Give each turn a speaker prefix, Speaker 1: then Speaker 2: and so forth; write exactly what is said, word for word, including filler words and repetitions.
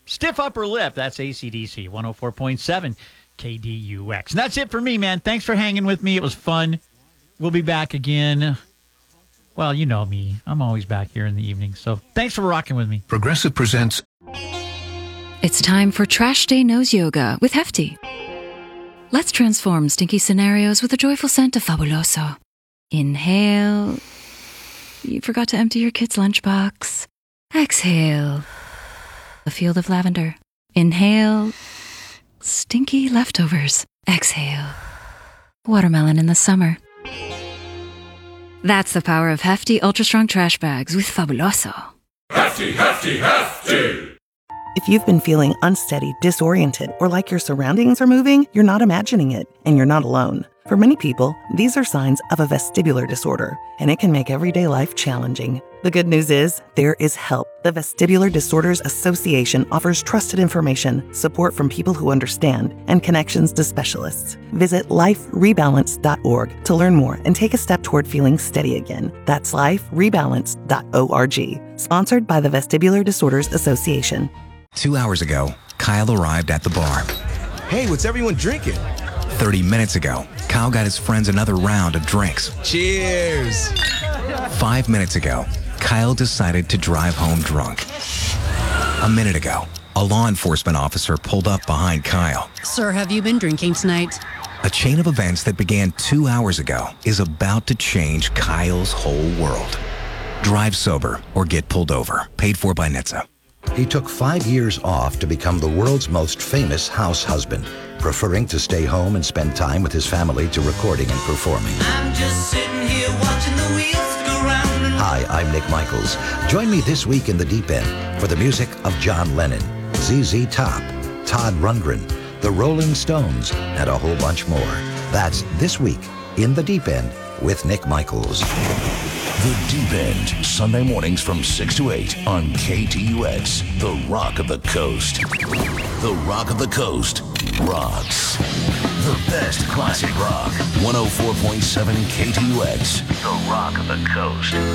Speaker 1: Stiff Upper Lip. That's A C D C, one oh four point seven K D U X. And that's it for me, man. Thanks for hanging with me. It was fun. We'll be back again. Well, you know me. I'm always back here in the evening. So thanks for rocking with me.
Speaker 2: Progressive presents...
Speaker 3: It's time for Trash Day Nose Yoga with Hefty. Let's transform stinky scenarios with the joyful scent of Fabuloso. Inhale. You forgot to empty your kid's lunchbox. Exhale. A field of lavender. Inhale. Stinky leftovers. Exhale. Watermelon in the summer. That's the power of Hefty Ultra Strong Trash Bags with Fabuloso.
Speaker 4: Hefty, hefty, hefty!
Speaker 5: If you've been feeling unsteady, disoriented, or like your surroundings are moving, you're not imagining it, and you're not alone. For many people, these are signs of a vestibular disorder, and it can make everyday life challenging. The good news is, there is help. The Vestibular Disorders Association offers trusted information, support from people who understand, and connections to specialists. Visit life rebalance dot org to learn more and take a step toward feeling steady again. That's life rebalance dot org. Sponsored by the Vestibular Disorders Association.
Speaker 6: Two hours ago, Kyle arrived at the bar.
Speaker 7: Hey, what's everyone drinking?
Speaker 6: thirty minutes ago, Kyle got his friends another round of drinks.
Speaker 7: Cheers!
Speaker 6: Five minutes ago, Kyle decided to drive home drunk. A minute ago, a law enforcement officer pulled up behind Kyle.
Speaker 8: Sir, have you been drinking tonight?
Speaker 6: A chain of events that began two hours ago is about to change Kyle's whole world. Drive sober or get pulled over. Paid for by N H T S A.
Speaker 9: He took five years off to become the world's most famous house husband, preferring to stay home and spend time with his family to recording and performing.
Speaker 10: I'm just sitting here watching the wheels go round and...
Speaker 9: Hi, I'm Nick Michaels. Join me this week in the Deep End for the music of John Lennon, Z Z Top, Todd Rundgren, the Rolling Stones, and a whole bunch more. That's this week in the Deep End with Nick Michaels.
Speaker 2: The Deep End, Sunday mornings from six to eight on K T U X, the Rock of the Coast. The Rock of the Coast rocks. The best classic rock. one oh four point seven K T U X, the Rock of the Coast.